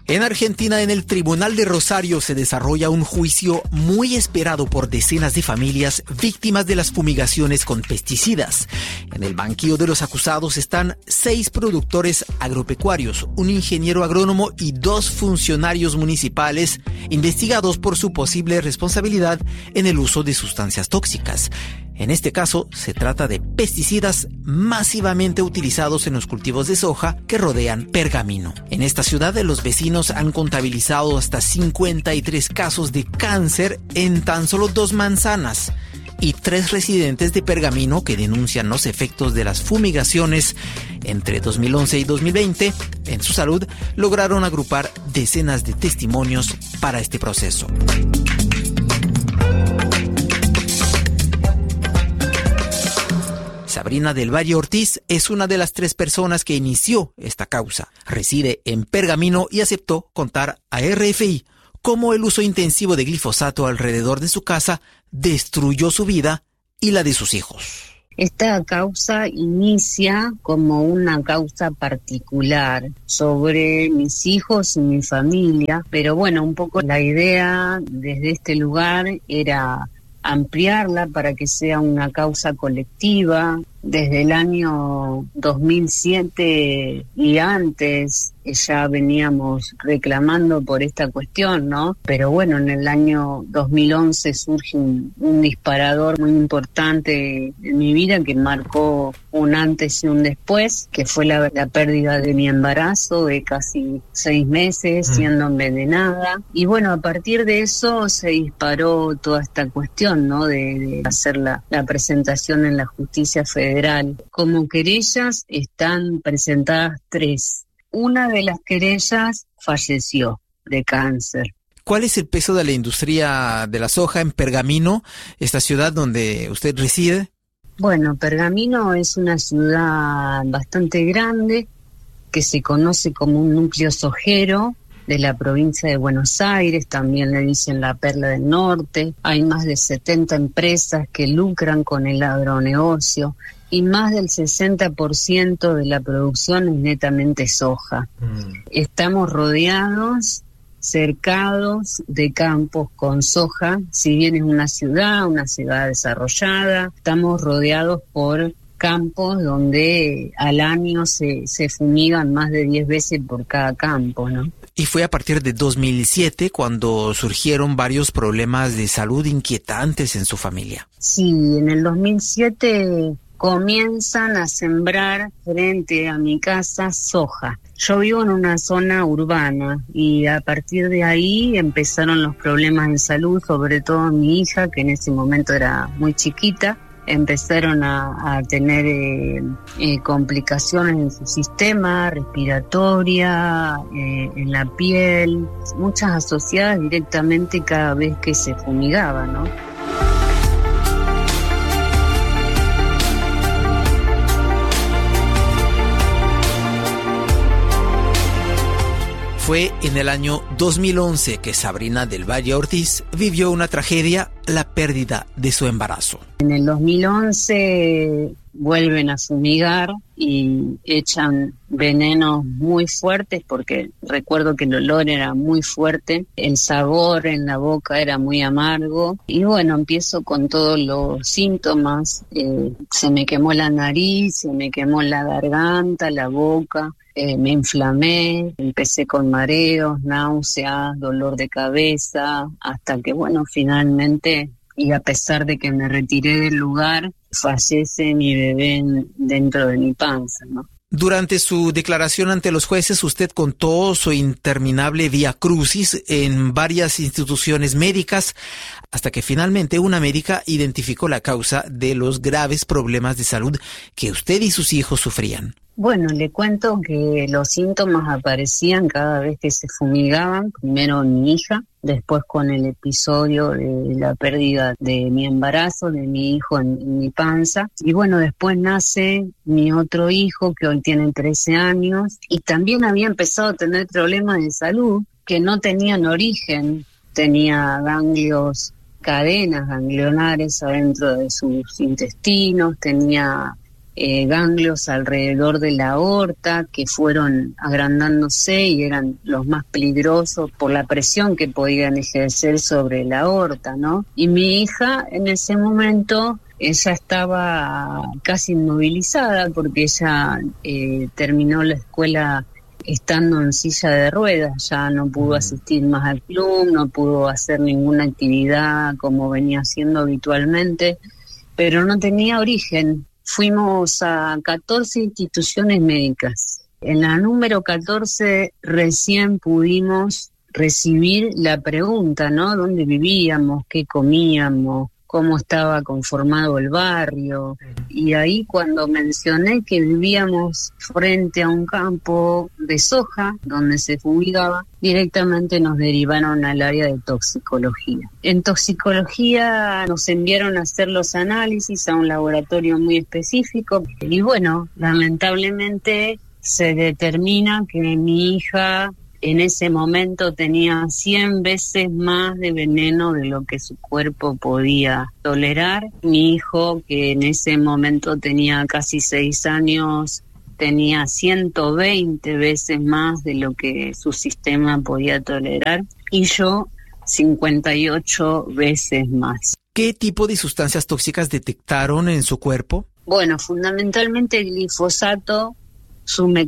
En Argentina, en el Tribunal de Rosario, se desarrolla un juicio muy esperado por decenas de familias víctimas de las fumigaciones con pesticidas. En el banquillo de los acusados están 6 productores agropecuarios, un ingeniero agrónomo y 2 funcionarios municipales investigados por su posible responsabilidad en el uso de sustancias tóxicas. En este caso, se trata de pesticidas masivamente utilizados en los cultivos de soja que rodean Pergamino. En esta ciudad, los vecinos han contabilizado hasta 53 casos de cáncer en tan solo 2 manzanas. Y 3 residentes de Pergamino que denuncian los efectos de las fumigaciones entre 2011 y 2020 en su salud lograron agrupar decenas de testimonios para este proceso. Sabrina del Valle Ortiz es una de las 3 personas que inició esta causa. Reside en Pergamino y aceptó contar a RFI cómo el uso intensivo de glifosato alrededor de su casa destruyó su vida y la de sus hijos. Esta causa inicia como una causa particular sobre mis hijos y mi familia, pero bueno, un poco la idea desde este lugar era ampliarla para que sea una causa colectiva. Desde el año 2007 y antes ya veníamos reclamando por esta cuestión, ¿no? Pero bueno, en el año 2011 surge un disparador muy importante en mi vida que marcó un antes y un después, que fue la pérdida de mi embarazo de casi 6 meses siendo envenenada. Y bueno, a partir de eso se disparó toda esta cuestión, ¿no? De hacer la presentación en la justicia federal. Como querellas están presentadas 3. Una de las querellas falleció de cáncer. ¿Cuál es el peso de la industria de la soja en Pergamino, esta ciudad donde usted reside? Bueno, Pergamino es una ciudad bastante grande que se conoce como un núcleo sojero de la provincia de Buenos Aires, también le dicen la Perla del Norte. Hay más de 70 empresas que lucran con el agronegocio y más del 60% de la producción es netamente soja. Estamos rodeados, cercados de campos con soja. Si bien es una ciudad desarrollada, estamos rodeados por campos donde al año se fumigan más de 10 veces por cada campo, ¿no? Y fue a partir de 2007 cuando surgieron varios problemas de salud inquietantes en su familia. Sí, en el 2007 comienzan a sembrar frente a mi casa soja. Yo vivo en una zona urbana y a partir de ahí empezaron los problemas de salud, sobre todo mi hija, que en ese momento era muy chiquita. Empezaron a tener complicaciones en su sistema respiratoria, en la piel, muchas asociadas directamente cada vez que se fumigaba, ¿no? Fue en el año 2011 que Sabrina del Valle Ortiz vivió una tragedia, la pérdida de su embarazo. En el 2011 vuelven a fumigar y echan venenos muy fuertes porque recuerdo que el olor era muy fuerte, el sabor en la boca era muy amargo y bueno, empiezo con todos los síntomas, se me quemó la nariz, se me quemó la garganta, la boca. Me inflamé, empecé con mareos, náuseas, dolor de cabeza, hasta que, bueno, finalmente, y a pesar de que me retiré del lugar, fallece mi bebé dentro de mi panza, ¿no? Durante su declaración ante los jueces, usted contó su interminable vía crucis en varias instituciones médicas, hasta que finalmente una médica identificó la causa de los graves problemas de salud que usted y sus hijos sufrían. Bueno, le cuento que los síntomas aparecían cada vez que se fumigaban, primero en mi hija, después con el episodio de la pérdida de mi embarazo, de mi hijo en mi panza, y bueno, después nace mi otro hijo que hoy tiene 13 años y también había empezado a tener problemas de salud que no tenían origen, tenía ganglios, cadenas ganglionares adentro de sus intestinos, tenía ganglios alrededor de la aorta que fueron agrandándose y eran los más peligrosos por la presión que podían ejercer sobre la aorta, ¿no? Y mi hija en ese momento, ella estaba casi inmovilizada porque ella terminó la escuela estando en silla de ruedas, ya no pudo asistir más al club, no pudo hacer ninguna actividad como venía haciendo habitualmente, pero no tenía origen. Fuimos a 14 instituciones médicas. En la número 14 recién pudimos recibir la pregunta, ¿no? ¿Dónde vivíamos? ¿Qué comíamos? ¿Cómo estaba conformado el barrio? Y ahí cuando mencioné que vivíamos frente a un campo de soja donde se fumigaba, directamente nos derivaron al área de toxicología. En toxicología nos enviaron a hacer los análisis a un laboratorio muy específico y bueno, lamentablemente se determina que mi hija en ese momento tenía 100 veces más de veneno de lo que su cuerpo podía tolerar. Mi hijo, que en ese momento tenía casi 6 años, tenía 120 veces más de lo que su sistema podía tolerar. Y yo, 58 veces más. ¿Qué tipo de sustancias tóxicas detectaron en su cuerpo? Bueno, fundamentalmente glifosato,